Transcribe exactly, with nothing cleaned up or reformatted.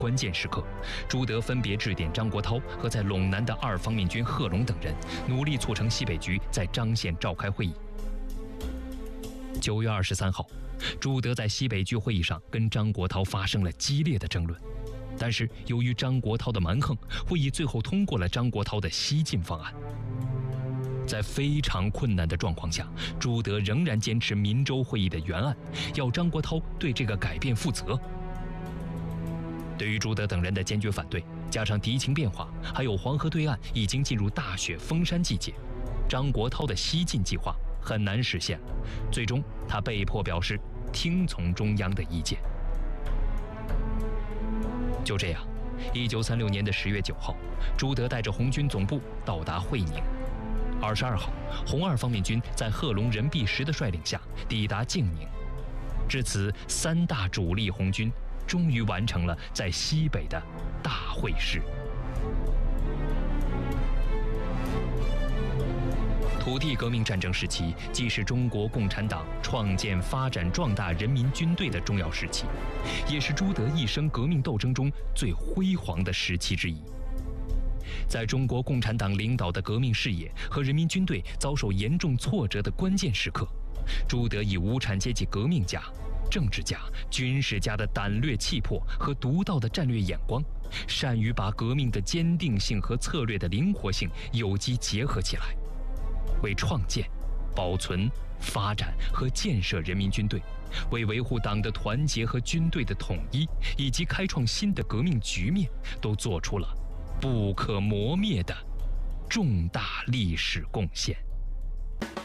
关键时刻，朱德分别致电张国焘和在陇南的二方面军贺龙等人，努力促成西北局在张县召开会议。九月二十三号，朱德在西北局会议上跟张国焘发生了激烈的争论，但是由于张国焘的蛮横，会议最后通过了张国焘的西进方案。在非常困难的状况下，朱德仍然坚持民州会议的原案，要张国焘对这个改变负责。对于朱德等人的坚决反对，加上敌情变化，还有黄河对岸已经进入大雪封山季节，张国焘的西进计划很难实现了。最终，他被迫表示听从中央的意见。就这样，一九三六年的十月九号，朱德带着红军总部到达会宁。二十二号，红二方面军在贺龙任弼时的率领下抵达静宁。至此，三大主力红军终于完成了在西北的大会师。土地革命战争时期，既是中国共产党创建、发展、壮大人民军队的重要时期，也是朱德一生革命斗争中最辉煌的时期之一。在中国共产党领导的革命事业和人民军队遭受严重挫折的关键时刻，朱德以无产阶级革命家、政治家、军事家的胆略气魄和独到的战略眼光，善于把革命的坚定性和策略的灵活性有机结合起来，为创建、保存、发展和建设人民军队，为维护党的团结和军队的统一，以及开创新的革命局面，都做出了不可磨灭的重大历史贡献。